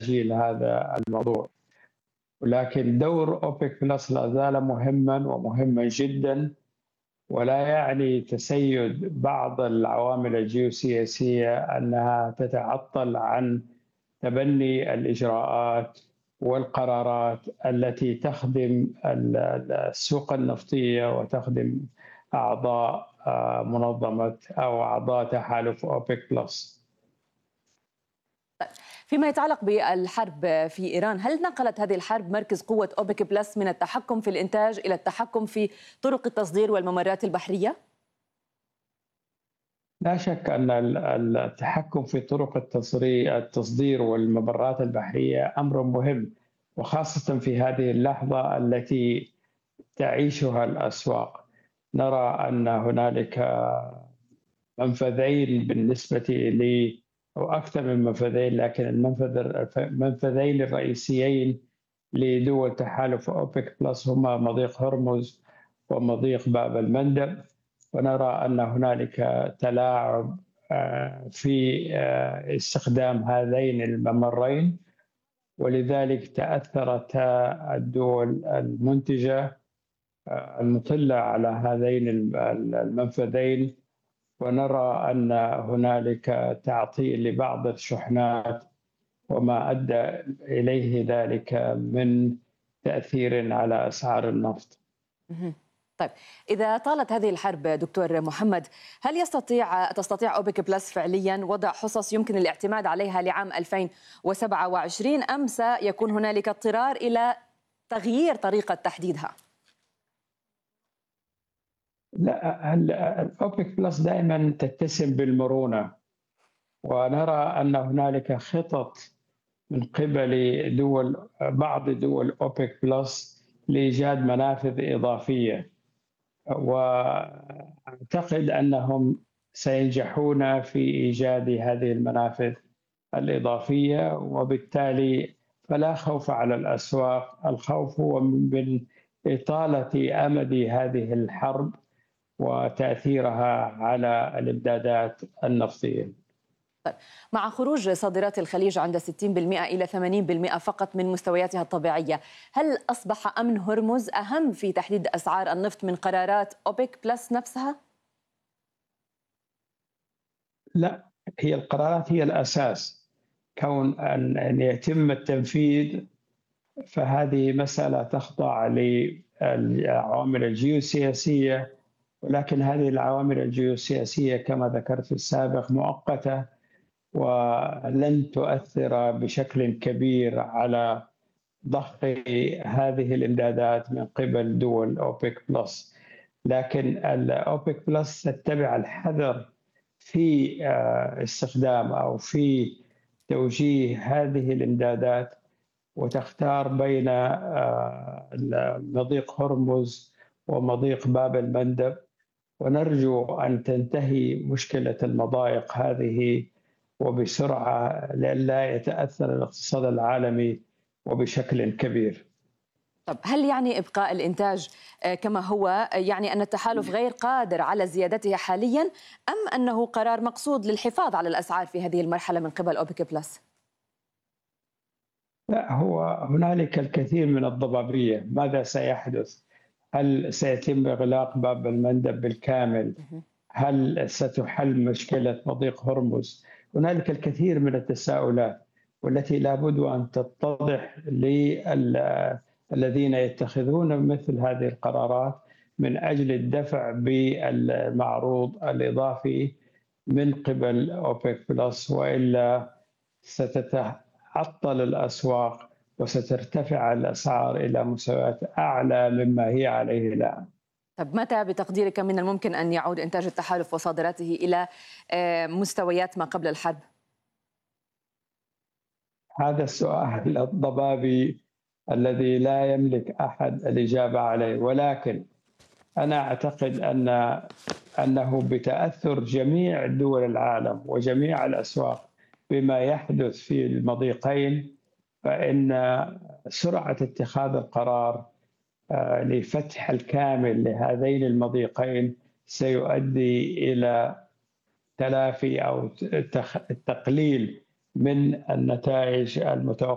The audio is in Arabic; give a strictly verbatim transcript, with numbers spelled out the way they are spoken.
تأجيل هذا الموضوع، ولكن دور أوبك بلس لا زال مهمًا ومهمًا جدًا، ولا يعني تسيد بعض العوامل الجيوسياسية أنها تتعطل عن تبني الإجراءات والقرارات التي تخدم ال ال السوق النفطية وتخدم أعضاء آآ منظمة أو أعضاء تحالف أوبك بلس. فيما يتعلق بالحرب في إيران، هل نقلت هذه الحرب مركز قوة أوبك بلس من التحكم في الإنتاج إلى التحكم في طرق التصدير والممرات البحرية؟ لا شك أن ال ال التحكم في طرق التصري التصدير والممرات البحرية أمر مهم، وخاصةً في هذه اللحظة التي تعيشها الأسواق. نرى أن هنالك منفذين بالنسبة ل أو أكثر من منفذين، لكن المنفذ الف المنفذين الرئيسيين لدول تحالف أوبك بلس هما مضيق هرمز ومضيق باب المندب، ونرى أن هنالك تلاعب آآ في آآ استخدام هذين الممرين، ولذلك تأثرتا الدول المنتجة آآ المطلة على هذين ال ال المنفذين، ونرى أن هنالك تعطيل لبعض الشحنات وما أدى إليه ذلك من تأثير على أسعار النفط. اهم. طيب، إذا طالت هذه الحرب دكتور محمد، هل يستطيع تستطيع أوبك بلس فعليا وضع حصص يمكن الاعتماد عليها لعام ألفين وسبعة وعشرين أم سيكون هنالك اضطرار إلى تغيير طريقة تحديدها؟ لا، الأوبك بلس دائما تتسم بالمرونة، ونرى أن هنالك خطط من قبل دول بعض دول أوبك بلس لإيجاد منافذ إضافية، وأعتقد أنهم سينجحون في إيجاد هذه المنافذ الإضافية، وبالتالي فلا خوف على الأسواق. الخوف هو من إطالة أمد هذه الحرب وتأثيرها على الإمدادات النفطية. طيب، مع خروج صادرات الخليج عند ستين بالمئة إلى ثمانين بالمئة فقط من مستوياتها الطبيعية، هل أصبح أمن هرمز أهم في تحديد أسعار النفط من قرارات أوبك بلس نفسها؟ لا، هي القرارات هي الأساس. كون أن أن يتم التنفيذ فهذه مسألة تخضع للعوامل الجيوسياسية، ولكن هذه العوامل الجيوسياسية كما ذكرت في السابق مؤقتة، ولن تؤثر بشكل كبير على ضخ هذه الإمدادات من قبل دول أوبك بلس. لكن الأوبك بلس تتبع الحذر في استخدام أو في توجيه هذه الإمدادات، وتختار بين مضيق هرمز ومضيق باب المندب، ونرجو أن تنتهي مشكلة المضايق هذه وبسرعة لئلا يتأثر الاقتصاد العالمي وبشكل كبير. طب، هل يعني إبقاء الإنتاج كما هو يعني أن التحالف غير قادر على زيادته حاليا، أم أنه قرار مقصود للحفاظ على الأسعار في هذه المرحلة من قبل أوبك بلس؟ لا، هو هنالك الكثير من الضبابية. ماذا سيحدث؟ هل سيتم إغلاق باب المندب بالكامل؟ هل ستحل مشكلة مضيق هرمز؟ هنالك الكثير من التساؤلات والتي لا بد أن تتضح للذين يتخذون مثل هذه القرارات من أجل الدفع بالمعروض الإضافي من قبل أوبك بلس، وإلا ستتعطل الأسواق وسترتفع الأسعار إلى مستويات أعلى مما هي عليه الآن. طب، متى بتقديرك من الممكن أن يعود إنتاج التحالف وصادراته إلى مستويات ما قبل الحرب؟ هذا السؤال الضبابي الذي لا يملك أحد الإجابة عليه، ولكن أنا أعتقد أن أنه بتأثر جميع دول العالم وجميع الأسواق بما يحدث في المضيقين، فإن سرعة اتخاذ القرار لفتح الكامل لهذين المضيقين سيؤدي إلى تلافي أو التقليل من النتائج المتوقعة